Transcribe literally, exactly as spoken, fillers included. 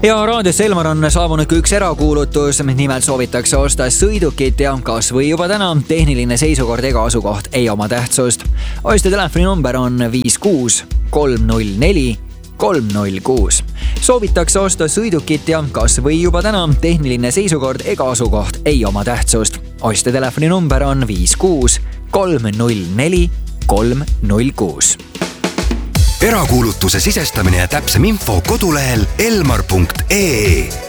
Ja raadios Elmar on saabunud ka üks erakuulutus. Nimelt soovitakse osta sõidukit ja kas või juba täna. Tehniline seisukord ega asukoht ei oma tähtsust. Oste telefoni number on viis kuus kolm null neli kolm null kuus. Soovitakse osta sõidukit ja kas või juba täna. Tehniline seisukord ega asukoht ei oma tähtsust. Oste telefoni number on viis kuus kolm null neli kolm null kuus. Erakuulutuse sisestamine ja täpsem info kodulehel elmar punkt ee.